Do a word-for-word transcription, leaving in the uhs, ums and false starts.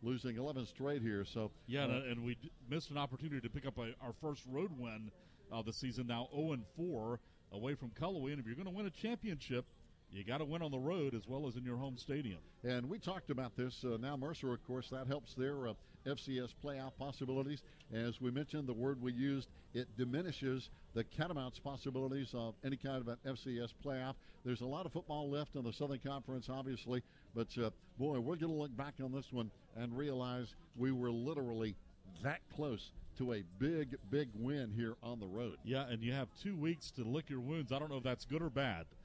losing eleven straight here. So yeah, uh, and, and we d- missed an opportunity to pick up a, our first road win of the season. Now oh and four away from Cullowhee, and if you're going to win a championship, you got to win on the road as well as in your home stadium. And we talked about this. Uh, now Mercer, of course, that helps their uh, F C S playoff possibilities. As we mentioned, the word we used, it diminishes the Catamounts' possibilities of any kind of an F C S playoff. There's a lot of football left in the Southern Conference, obviously. But, uh, boy, we're going to look back on this one and realize we were literally that close to a big, big win here on the road. Yeah, and you have two weeks to lick your wounds. I don't know if that's good or bad.